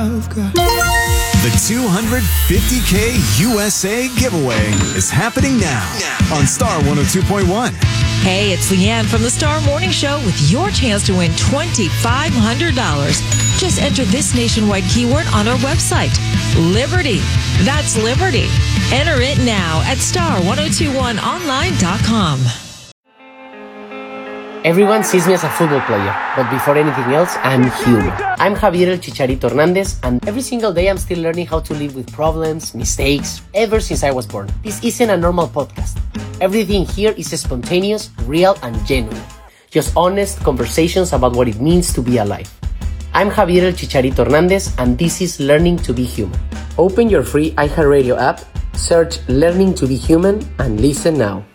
I've got. The 250K USA giveaway is happening now on Star 102.1. Hey, it's Leanne from the Star Morning Show with your chance to win $2,500. Just enter this nationwide keyword on our website, Liberty. That's Liberty. Enter it now at star1021online.com. Everyone sees me as a football player, but before anything else, I'm human. I'm Javier El Chicharito Hernandez, and every single day I'm still learning how to live with problems, mistakes, ever since I was born. This isn't a normal podcast. Everything here is spontaneous, real, and genuine. Just honest conversations about what it means to be alive. I'm Javier El Chicharito Hernandez, and this is Learning to be Human. Open your free iHeartRadio app, search Learning to be Human, and listen now.